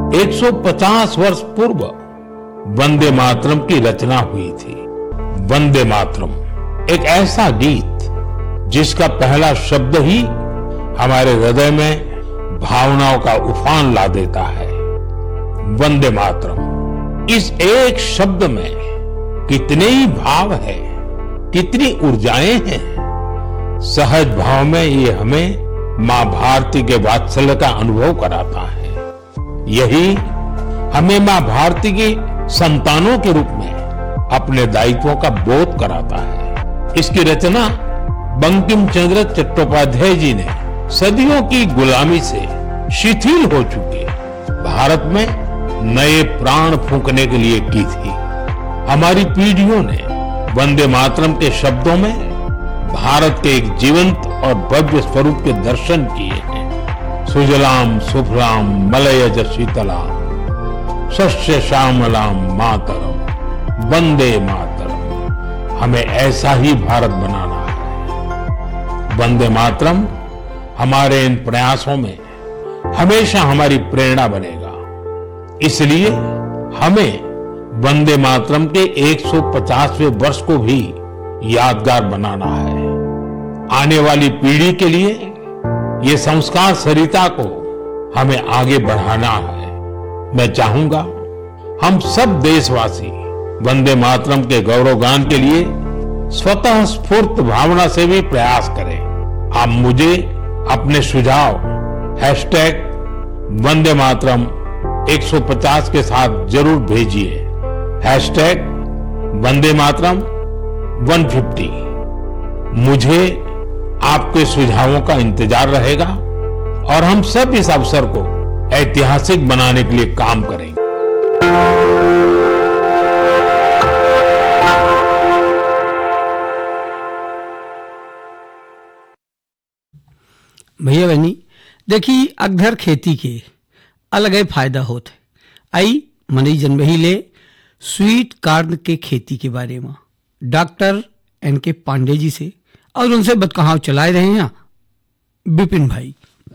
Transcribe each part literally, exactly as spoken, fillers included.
एक सौ पचास वर्ष पूर्व वंदे मातरम की रचना हुई थी। वंदे मातरम एक ऐसा गीत जिसका पहला शब्द ही हमारे हृदय में भावनाओं का उफान ला देता है। वंदे मातरम, इस एक शब्द में कितने ही भाव है, कितनी ऊर्जाएं हैं। सहज भाव में ये हमें मां भारती के वात्सल्य का अनुभव कराता है। यही हमें मां भारती की संतानों के रूप में अपने दायित्वों का बोध कराता है। इसकी रचना बंकिम चंद्र चट्टोपाध्याय जी ने सदियों की गुलामी से शिथिल हो चुके भारत में नए प्राण फूंकने के लिए की थी। हमारी पीढ़ियों ने वंदे मातरम के शब्दों में भारत के एक जीवंत और भव्य स्वरूप के दर्शन किए हैं। सुजलाम सुफलाम मलयज शीतलाम शस्य श्यामलाम मातरम वंदे मातरम। हमें ऐसा ही भारत बनाना है। वंदे मातरम हमारे इन प्रयासों में हमेशा हमारी प्रेरणा बनेगा। इसलिए हमें वंदे मातरम के एक सौ पचासवें वर्ष को भी यादगार बनाना है। आने वाली पीढ़ी के लिए ये संस्कार सरिता को हमें आगे बढ़ाना है। मैं चाहूंगा हम सब देशवासी वंदे मातरम के गौरवगान के लिए स्वतः स्फूर्त भावना से भी प्रयास करें। आप मुझे अपने सुझाव हैशटैग वंदे मातरम एक सौ पचास के साथ जरूर भेजिए। हैशटैग वंदे मातरम एक सौ पचास। मुझे आपके सुझावों का इंतजार रहेगा और हम सब इस अवसर को ऐतिहासिक बनाने के लिए काम करेंगे। भैया बहनी देखी अक्सर खेती के अलग ही फायदा होते। आई मनी जनवही ले स्वीट कॉर्न के खेती के बारे में डॉक्टर एन के पांडे जी से और उनसे बतकहाव चलाए रहे हैं विपिन भाई।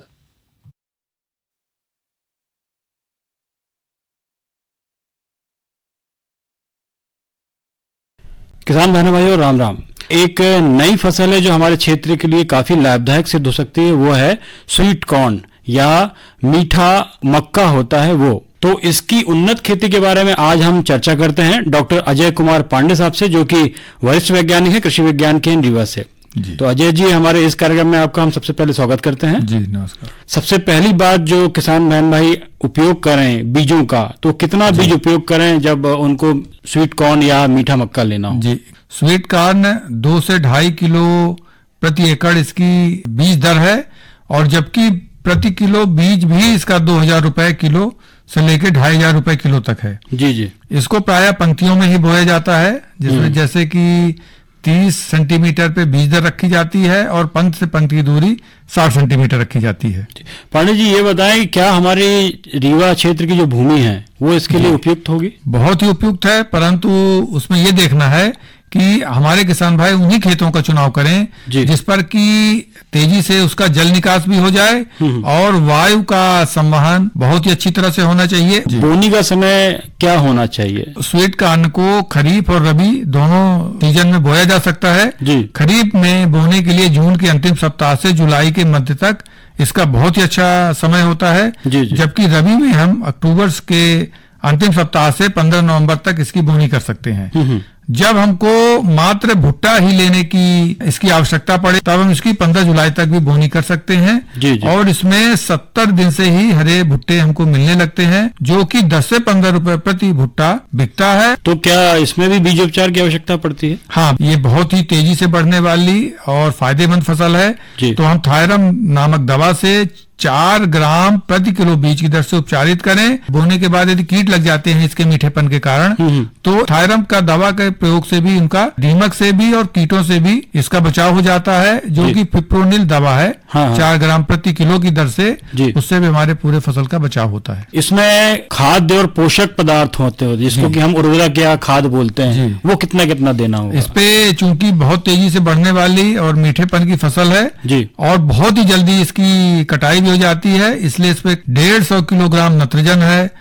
किसान बहनों भाइयों राम राम। एक नई फसल है जो हमारे क्षेत्र के लिए काफी लाभदायक सिद्ध हो सकती है, वो है स्वीट कॉर्न या मीठा मक्का होता है वो। तो इसकी उन्नत खेती के बारे में आज हम चर्चा करते हैं डॉक्टर अजय कुमार पांडे साहब से, जो कि वरिष्ठ वैज्ञानिक है कृषि विज्ञान केंद्र रीवा से। तो अजय जी हमारे इस कार्यक्रम में आपका हम सबसे पहले स्वागत करते हैं। जी नमस्कार। सबसे पहली बात जो किसान बहन भाई उपयोग करें बीजों का, तो कितना बीज उपयोग करें जब उनको स्वीट कॉर्न या मीठा मक्का लेना हो? जी स्वीट कॉर्न दो से ढाई किलो प्रति एकड़ इसकी बीज दर है, और जबकि प्रति किलो बीज भी इसका दो हजार रुपए किलो से लेकर ढाई हजार रुपए किलो तक है। जी जी। इसको प्रायः पंक्तियों में ही बोया जाता है, जिसमें जैसे कि तीस सेंटीमीटर पे बीज दर रखी जाती है और पंक्ति से पंक्ति की दूरी साठ सेंटीमीटर रखी जाती है। पांडे जी ये बताएं, क्या हमारी रीवा क्षेत्र की जो भूमि है वो इसके लिए उपयुक्त होगी? बहुत ही उपयुक्त है, परंतु उसमें ये देखना है कि हमारे किसान भाई उन्हीं खेतों का चुनाव करें जिस पर कि तेजी से उसका जल निकास भी हो जाए और वायु का संवहन बहुत ही अच्छी तरह से होना चाहिए। बोनी का समय क्या होना चाहिए? स्वीट कॉर्न को खरीफ और रबी दोनों सीजन में बोया जा सकता है। खरीफ में बोने के लिए जून के अंतिम सप्ताह से जुलाई के मध्य तक इसका बहुत ही अच्छा समय होता है, जबकि रबी में हम अक्टूबर के अंतिम सप्ताह से पंद्रह नवंबर तक इसकी बोनी कर सकते हैं। जब हमको मात्र भुट्टा ही लेने की इसकी आवश्यकता पड़े तब हम इसकी पंद्रह जुलाई तक भी बोनी कर सकते हैं। जी जी। और इसमें सत्तर दिन से ही हरे भुट्टे हमको मिलने लगते हैं, जो कि दस से पंद्रह रुपए प्रति भुट्टा बिकता है। तो क्या इसमें भी बीज उपचार की आवश्यकता पड़ती है? हाँ, ये बहुत ही तेजी से बढ़ने वाली और फायदेमंद फसल है। तो हम थायरम नामक दवा से चार ग्राम प्रति किलो बीज की दर से उपचारित करें। बोने के बाद यदि कीट लग जाते हैं इसके मीठेपन के कारण, तो थायरम का दवा के प्रयोग से भी उनका दीमक से भी और कीटों से भी इसका बचाव हो जाता है, जो कि फिप्रोनिल दवा है। हाँ, चार ग्राम प्रति किलो की दर से उससे भी हमारे पूरे फसल का बचाव होता है। इसमें खाद्य और पोषक पदार्थ होते हैं जिसको कि हम उर्वरक या खाद बोलते हैं, वो कितना कितना देना होगा? इस पे चूंकि बहुत तेजी से बढ़ने वाली और मीठेपन की फसल है जी, और बहुत ही जल्दी इसकी कटाई हो जाती है, इसलिए इस पे डेढ़ सौ किलोग्राम नाइट्रोजन है,